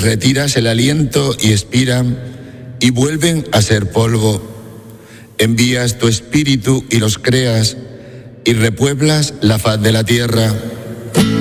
retiras el aliento y expiran y vuelven a ser polvo. Envías tu espíritu y los creas y repueblas la faz de la tierra.